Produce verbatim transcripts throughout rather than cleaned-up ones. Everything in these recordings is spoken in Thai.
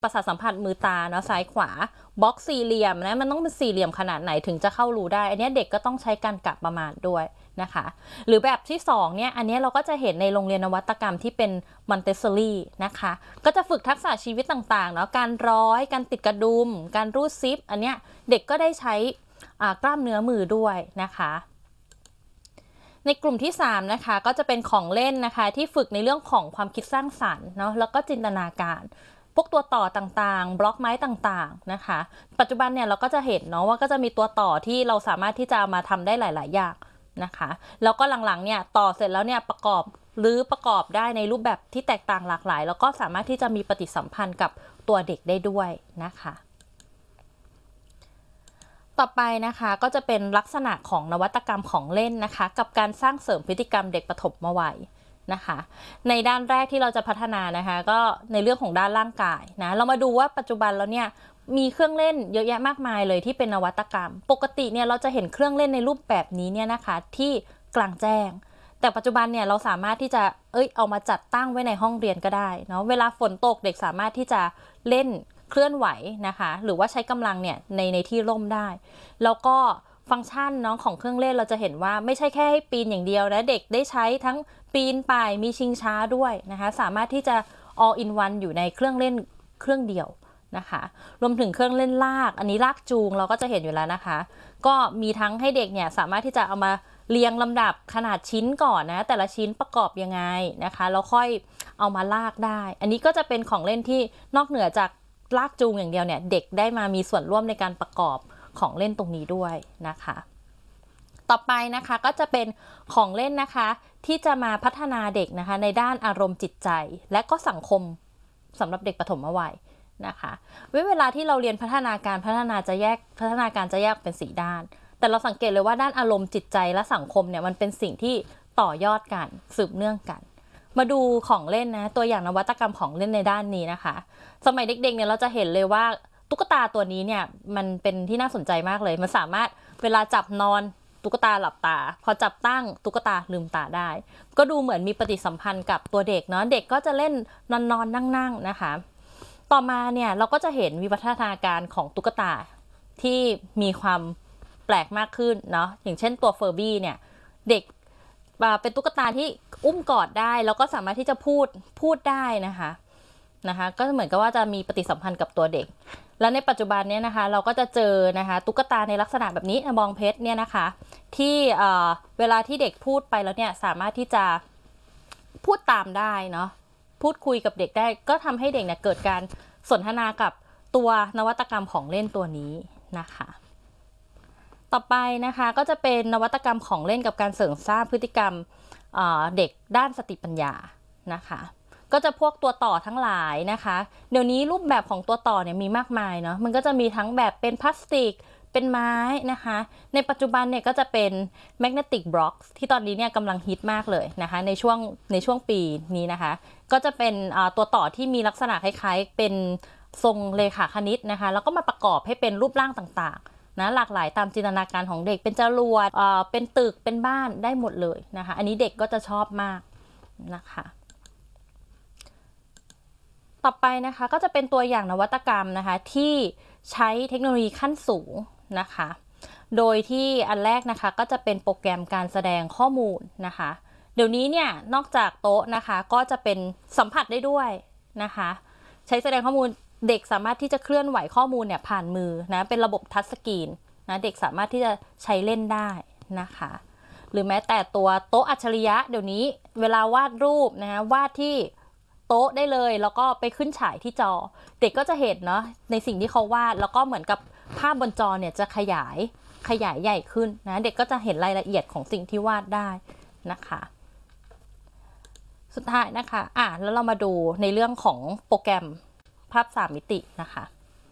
ประสาทสัมผัสมือตาเนาะซ้ายขวาบล็อกสี่เหลี่ยมนะมันต้องเป็นสี่เหลี่ยมขนาดไหนถึงจะเข้ารูได้อันนี้เด็กก็ต้องใช้การกะประมาณด้วยนะคะหรือแบบที่สองเนี่ยอันนี้เราก็จะเห็นในโรงเรียนนวัตกรรมที่เป็นมอนเตสซอรี่นะคะก็จะฝึกทักษะชีวิตต่างๆเนาะการร้อยการติดกระดุมการรูดซิปอันเนี้ยเด็กก็ได้ใช้กล้ามเนื้อมือด้วยนะคะในกลุ่มที่สามนะคะก็จะเป็นของเล่นนะคะที่ฝึกในเรื่องของความคิดสร้างสรรค์เนาะแล้วก็จินตนาการพวกตัวต่อต่างๆบล็อกไม้ต่างๆนะคะปัจจุบันเนี่ยเราก็จะเห็นเนาะว่าก็จะมีตัวต่อที่เราสามารถที่จะมาทำได้หลายๆอย่างนะคะแล้วก็หลังๆเนี่ยต่อเสร็จแล้วเนี่ยประกอบหรือประกอบได้ในรูปแบบที่แตกต่างหลากหลายแล้วก็สามารถที่จะมีปฏิสัมพันธ์กับตัวเด็กได้ด้วยนะคะต่อไปนะคะก็จะเป็นลักษณะของนวัตกรรมของเล่นนะคะกับการสร้างเสริมพฤติกรรมเด็กปฐมวัยนะคะในด้านแรกที่เราจะพัฒนานะคะก็ในเรื่องของด้านร่างกายนะเรามาดูว่าปัจจุบันแล้วเนี่ยมีเครื่องเล่นเยอะแยะมากมายเลยที่เป็นนวัตกรรมปกติเนี่ยเราจะเห็นเครื่องเล่นในรูปแบบนี้เนี่ยนะคะที่กลางแจ้งแต่ปัจจุบันเนี่ยเราสามารถที่จะเอ้ยเอามาจัดตั้งไว้ในห้องเรียนก็ได้เนาะเวลาฝนตกเด็กสามารถที่จะเล่นเคลื่อนไหวนะคะหรือว่าใช้กำลังเนี่ยในในที่ร่มได้แล้วก็ฟังก์ชันน้องของเครื่องเล่นเราจะเห็นว่าไม่ใช่แค่ให้ปีนอย่างเดียวนะเด็กได้ใช้ทั้งปีนป่ายมีชิงช้าด้วยนะคะสามารถที่จะ all in one อยู่ในเครื่องเล่นเครื่องเดียวนะคะรวมถึงเครื่องเล่นลากอันนี้ลากจูงเราก็จะเห็นอยู่แล้วนะคะก็มีทั้งให้เด็กเนี่ยสามารถที่จะเอามาเรียงลำดับขนาดชิ้นก่อนนะแต่ละชิ้นประกอบยังไงนะคะแล้วค่อยเอามาลากได้อันนี้ก็จะเป็นของเล่นที่นอกเหนือจากลากจูงอย่างเดียวเนี่ยเด็กได้มามีส่วนร่วมในการประกอบของเล่นตรงนี้ด้วยนะคะต่อไปนะคะก็จะเป็นของเล่นนะคะที่จะมาพัฒนาเด็กนะคะในด้านอารมณ์จิตใจและก็สังคมสำหรับเด็กปฐมวัยนะคะเวลาที่เราเรียนพัฒนาการพัฒนาจะแยกพัฒนาการจะแยกเป็นสี่ด้านแต่เราสังเกตเลยว่าด้านอารมณ์จิตใจและสังคมเนี่ยมันเป็นสิ่งที่ต่อยอดกันสืบเนื่องกันมาดูของเล่นนะตัวอย่างนวัตกรรมของเล่นในด้านนี้นะคะสมัยเด็กๆเนี่ยเราจะเห็นเลยว่าตุ๊กตาตัวนี้เนี่ยมันเป็นที่น่าสนใจมากเลยมันสามารถเวลาจับนอนตุ๊กตาหลับตาพอจับตั้งตุ๊กตาลืมตาได้ก็ดูเหมือนมีปฏิสัมพันธ์กับตัวเด็กเนาะเด็กก็จะเล่นนอนนอนนั่งๆนะคะต่อมาเนี่ยเราก็จะเห็นวิวัฒนาการของตุ๊กตาที่มีความแปลกมากขึ้นเนาะอย่างเช่นตัวเฟอร์บี้เนี่ยเด็กเป็นตุ๊กตาที่อุ้มกอดได้แล้วก็สามารถที่จะพูดพูดได้นะคะนะคะก็เหมือนกับว่าจะมีปฏิสัมพันธ์กับตัวเด็กแล้วในปัจจุบันเนี่ยนะคะเราก็จะเจอนะคะตุ๊กตาในลักษณะแบบนี้บองเพชรเนี่ยนะคะที่เอ่อเวลาที่เด็กพูดไปแล้วเนี่ยสามารถที่จะพูดตามได้เนาะพูดคุยกับเด็กได้ก็ทำให้เด็กเนี่ยเกิดการสนทนากับตัวนวัตกรรมของเล่นตัวนี้นะคะต่อไปนะคะก็จะเป็นนวัตกรรมของเล่นกับการเสริมสร้างพฤติกรรมเด็กด้านสติปัญญานะคะก็จะพวกตัวต่อทั้งหลายนะคะเดี๋ยวนี้รูปแบบของตัวต่อเนี่ยมีมากมายเนาะมันก็จะมีทั้งแบบเป็นพลาสติกเป็นไม้นะคะในปัจจุบันเนี่ยก็จะเป็น magnetic blocks ที่ตอนนี้เนี่ยกำลังฮิตมากเลยนะคะในช่วงในช่วงปีนี้นะคะก็จะเป็นตัวต่อที่มีลักษณะคล้ายๆเป็นทรงเรขาคณิตนะคะแล้วก็มาประกอบให้เป็นรูปร่างต่างๆนะหลากหลายตามจินตนาการของเด็กเป็นจรวดเอ่อเป็นตึกเป็นบ้านได้หมดเลยนะคะอันนี้เด็กก็จะชอบมากนะคะต่อไปนะคะก็จะเป็นตัวอย่างนวัตกรรมนะคะที่ใช้เทคโนโลยีขั้นสูงนะคะโดยที่อันแรกนะคะก็จะเป็นโปรแกรมการแสดงข้อมูลนะคะเดี๋ยวนี้เนี่ยนอกจากโต๊ะนะคะก็จะเป็นสัมผัสได้ด้วยนะคะใช้แสดงข้อมูลเด็กสามารถที่จะเคลื่อนไหวข้อมูลเนี่ยผ่านมือนะเป็นระบบทัชสกรีนนะเด็กสามารถที่จะใช้เล่นได้นะคะหรือแม้แต่ตัวโต๊ะอัจฉริยะเดี๋ยวนี้เวลาวาดรูปนะคะวาดที่โต๊ะได้เลยแล้วก็ไปขึ้นฉายที่จอเด็กก็จะเห็นเนาะในสิ่งที่เขาวาดแล้วก็เหมือนกับภาพบนจอเนี่ยจะขยายขยายใหญ่ขึ้นนะเด็กก็จะเห็นรายละเอียดของสิ่งที่วาดได้นะคะสุดท้ายนะคะอ่ะแล้วเรามาดูในเรื่องของโปรแกรมภาพสามมิตินะคะ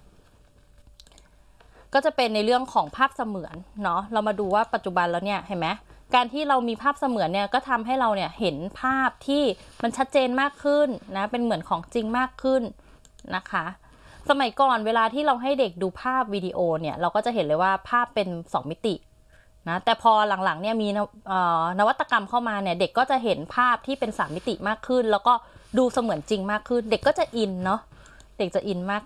ก็จะเป็นในเรื่องของภาพเสมือนเนาะเรามาดูว่าปัจจุบันแล้วเนี่ยเห็นไหมการที่เรามีภาพเสมือนเนี่ยก็ทำให้เราเนี่ยเห็นภาพที่มันชัดเจนมากขึ้นนะเป็นเหมือนของจริงมากขึ้นนะคะสมัยก่อนเวลาที่เราให้เด็กดูภาพวิดีโอเนี่ยเราก็จะเห็นเลยว่าภาพเป็นสองมิตินะแต่พอหลังๆเนี่ยมีนวัตกรรมเข้ามาเนี่ยเด็กก็จะเห็นภาพที่เป็นสามมิติมากขึ้นแล้วก็ดูเสมือนจริงมากขึ้นเด็กก็จะอินเนาะเด็กจะอินมาก